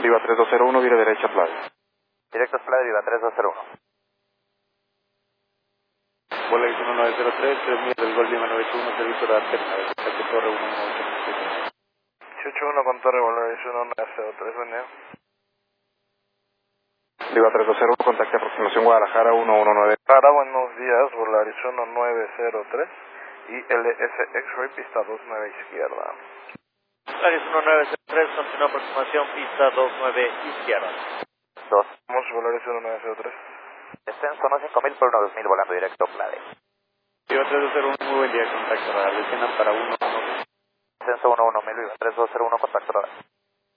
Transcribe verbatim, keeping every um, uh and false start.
Viva tres dos cero uno, vira derecha, Playa. Directos Playa, Viva tres dos cero uno. Volaris uno nueve cero tres, tres millas del Gol Lima noventa y uno, servicio de Arterna, de contacto Torre uno uno ocho siete. ocho uno con Torre Volaris uno nueve cero tres, buen día. Viva tres dos cero uno, contacto aproximación Guadalajara uno uno nueve. Para buenos días, Volaris uno nueve cero tres y L S X-Ray, pista dos nueve izquierda. Volaris uno nueve cero tres, continúa aproximación, pista dos nueve izquierda. dos. Vamos, Volaris uno nueve cero tres. Descenso no cinco mil por uno dos mil, volando directo Playa. Viva tres dos cero uno, muy buen día, contacto radar, desciendan para uno uno. Descenso uno uno mil, Viva tres dos cero uno, contacto radar.